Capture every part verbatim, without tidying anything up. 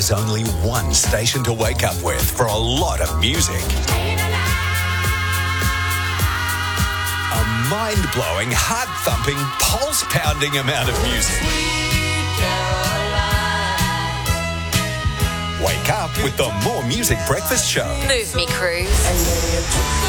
There's only one station to wake up with for a lot of music. A mind-blowing, heart-thumping, pulse-pounding amount of music. Wake up with the More Music Breakfast Show. Move me, Cruise.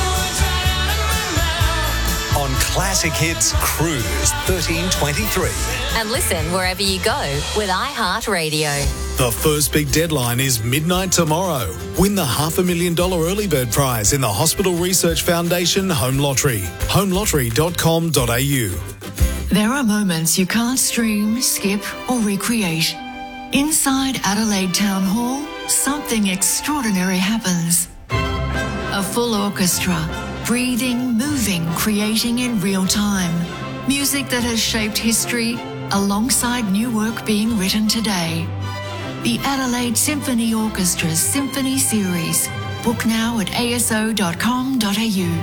On Classic Hits Cruise thirteen twenty-three. And listen wherever you go with iHeartRadio. The first big deadline is midnight tomorrow. Win the half a million dollar early bird prize in the Hospital Research Foundation Home Lottery. home lottery dot com dot a u. There are moments you can't stream, skip or recreate. Inside Adelaide Town Hall, something extraordinary happens. A full orchestra, breathing, moving, creating in real time. Music that has shaped history alongside new work being written today. The Adelaide Symphony Orchestra's Symphony Series. Book now at a s o dot com dot a u.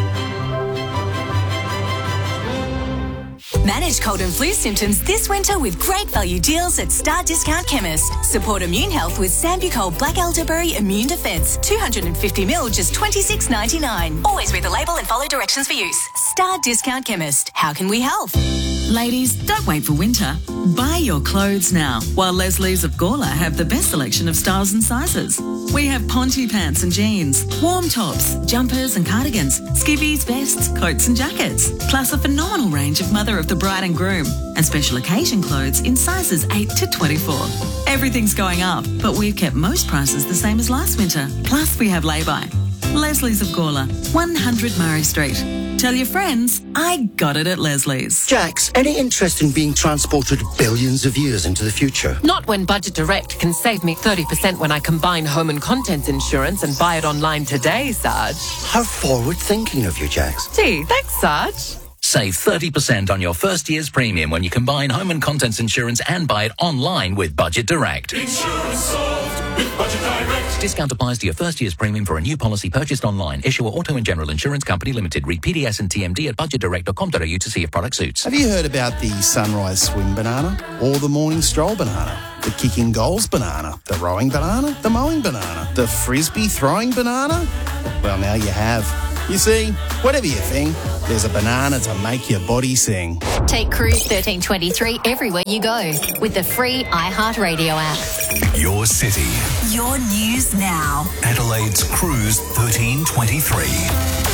Manage cold and flu symptoms this winter with great value deals at Star Discount Chemist. Support immune health with Sambucol Black Elderberry Immune Defence. two hundred fifty milliliters, just twenty-six ninety-nine. Always read the label and follow directions for use. Star Discount Chemist. How can we help? Ladies, don't wait for winter. Buy your clothes now, while Leslie's of Gawler have the best selection of styles and sizes. We have ponte pants and jeans, warm tops, jumpers and cardigans, skivvies, vests, coats and jackets, plus a phenomenal range of mother of the bride and groom and special occasion clothes in sizes eight to twenty-four. Everything's going up, but we've kept most prices the same as last winter. Plus, we have lay-by. Leslie's of Gawler, one hundred Murray Street. Tell your friends, I got it at Leslie's. Jax, any interest in being transported billions of years into the future? Not when Budget Direct can save me thirty percent when I combine home and contents insurance and buy it online today, Sarge. How forward-thinking of you, Jax. Gee, thanks, Sarge. Save thirty percent on your first year's premium when you combine home and contents insurance and buy it online with Budget Direct. Insurance solved with Budget Direct. Discount applies to your first year's premium for a new policy purchased online. Issuer Auto and General Insurance Company Limited. Read P D S and T M D at budget direct dot com dot a u to see if product suits. Have you heard about the sunrise swim banana or the morning stroll banana? The kicking goals banana, the rowing banana, the mowing banana, the frisbee throwing banana? Well, now you have. You see, whatever you think, there's a banana to make your body sing. Take Cruise thirteen twenty-three everywhere you go with the free iHeartRadio app. Your city. Your news now. Adelaide's Cruise thirteen twenty-three.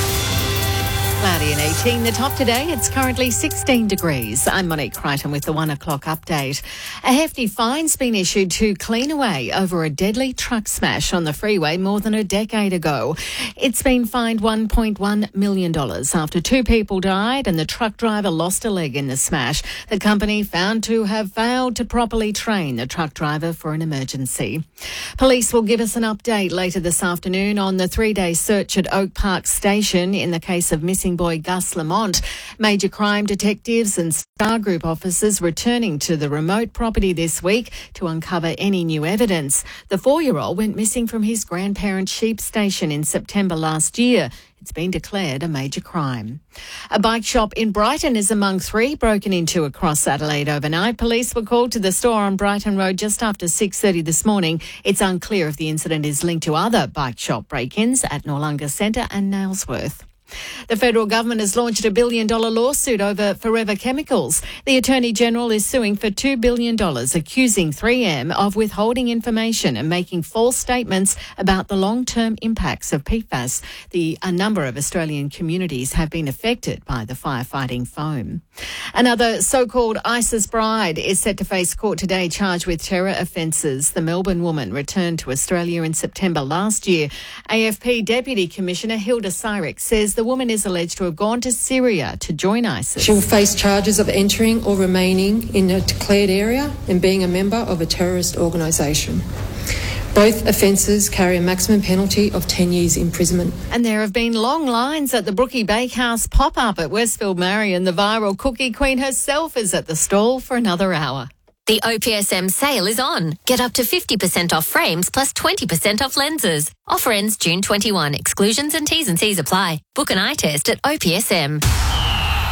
Cloudy and eighteen. The top today, it's currently sixteen degrees. I'm Monique Crichton with the one o'clock update. A hefty fine's been issued to Cleanaway over a deadly truck smash on the freeway more than a decade ago. It's been fined one point one million dollars after two people died and the truck driver lost a leg in the smash. The company found to have failed to properly train the truck driver for an emergency. Police will give us an update later this afternoon on the three-day search at Oak Park Station in the case of missing boy Gus Lamont. Major crime detectives and Star Group officers returning to the remote property this week to uncover any new evidence. The four-year-old went missing from his grandparents' sheep station in September last year. It's been declared a major crime. A bike shop in Brighton is among three broken into across Adelaide overnight. Police were called to the store on Brighton Road just after six thirty this morning. It's unclear if the incident is linked to other bike shop break-ins at Noarlunga Centre and Nailsworth. The federal government has launched a billion dollar lawsuit over Forever Chemicals. The Attorney General is suing for two billion dollars, accusing three M of withholding information and making false statements about the long-term impacts of P FAS. The, a number of Australian communities have been affected by the firefighting foam. Another so-called ISIS bride is set to face court today charged with terror offences. The Melbourne woman returned to Australia in September last year. A F P Deputy Commissioner Hilda Cyrick says the woman is alleged to have gone to Syria to join ISIS. She will face charges of entering or remaining in a declared area and being a member of a terrorist organisation. Both offences carry a maximum penalty of ten years imprisonment. And there have been long lines at the Brookie Bakehouse pop-up at Westfield Marion. The viral cookie queen herself is at the stall for another hour. The O P S M sale is on. Get up to fifty percent off frames plus twenty percent off lenses. Offer ends June twenty-first. Exclusions and T's and C's apply. Book an eye test at O P S M.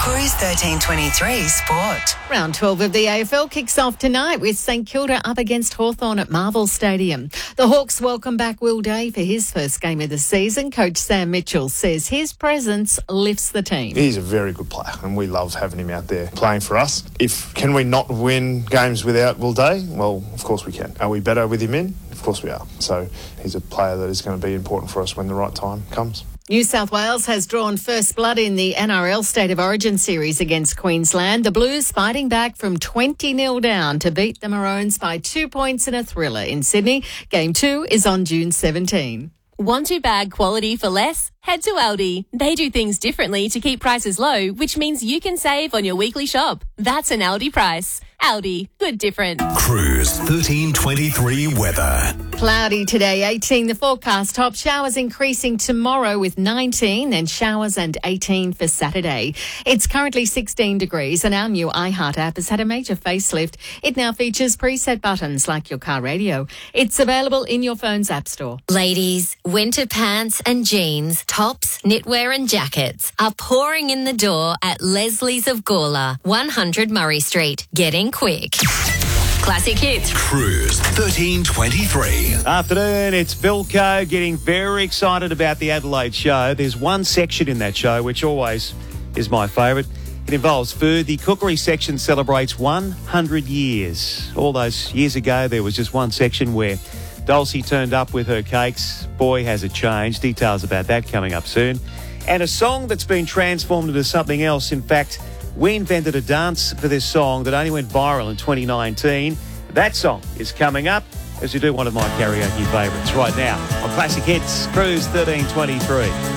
Cruise thirteen twenty-three Sport. Round twelve of the A F L kicks off tonight with St Kilda up against Hawthorn at Marvel Stadium. The Hawks welcome back Will Day for his first game of the season. Coach Sam Mitchell says his presence lifts the team. He's a very good player and we love having him out there playing for us. If can we not win games without Will Day? Well, of course we can. Are we better with him in? Of course we are. So he's a player that is going to be important for us when the right time comes. New South Wales has drawn first blood in the N R L State of Origin series against Queensland. The Blues fighting back from twenty nil down to beat the Maroons by two points in a thriller in Sydney. Game two is on June seventeenth. Want to bag quality for less? Head to Aldi. They do things differently to keep prices low, which means you can save on your weekly shop. That's an Aldi price. Aldi, good different. Cruise thirteen twenty-three weather. Cloudy today, eighteen the forecast. Top showers increasing tomorrow with nineteen, then showers and eighteen for Saturday. It's currently sixteen degrees and our new iHeart app has had a major facelift. It now features preset buttons like your car radio. It's available in your phone's app store. Ladies, winter pants and jeans, tops, knitwear and jackets are pouring in the door at Leslie's of Gawler, one hundred Murray Street. Get in quick. Classic hits. Cruise thirteen twenty-three. Afternoon, it's Vilco getting very excited about the Adelaide show. There's one section in that show which always is my favourite. It involves food. The cookery section celebrates one hundred years. All those years ago, there was just one section where Dulcie turned up with her cakes. Boy, has it changed. Details about that coming up soon. And a song that's been transformed into something else. In fact, we invented a dance for this song that only went viral in twenty nineteen. That song is coming up as we do one of my karaoke favourites right now on Classic Hits, Cruise thirteen twenty-three.